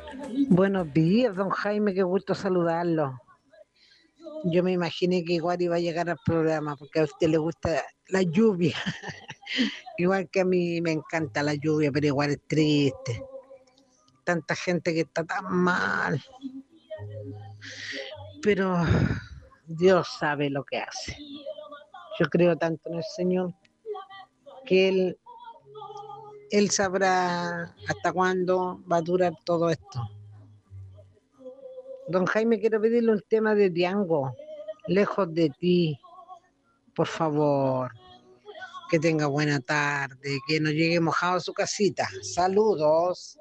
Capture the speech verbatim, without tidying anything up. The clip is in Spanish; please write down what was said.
Buenos días, don Jaime, qué gusto saludarlo. Yo me imaginé que igual iba a llegar al programa porque a usted le gusta la lluvia, igual que a mí me encanta la lluvia, pero igual es triste. Tanta gente que está tan mal, pero Dios sabe lo que hace. Yo creo tanto en el Señor que Él, Él sabrá hasta cuándo va a durar todo esto. Don Jaime, quiero pedirle un tema de Diango, lejos de ti, por favor. Que tenga buena tarde, que no llegue mojado a su casita. Saludos.